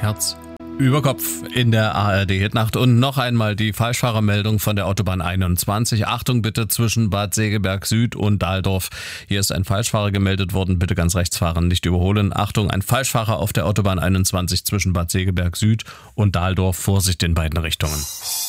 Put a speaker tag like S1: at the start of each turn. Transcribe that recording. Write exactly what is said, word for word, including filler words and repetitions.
S1: Herz über Kopf in der A R D-Hitnacht. Und noch einmal die Falschfahrermeldung von der Autobahn einundzwanzig. Achtung bitte zwischen Bad Segeberg Süd und Dahldorf. Hier ist ein Falschfahrer gemeldet worden. Bitte ganz rechts fahren, nicht überholen. Achtung, ein Falschfahrer auf der Autobahn einundzwanzig zwischen Bad Segeberg Süd und Dahldorf. Vorsicht in beiden Richtungen.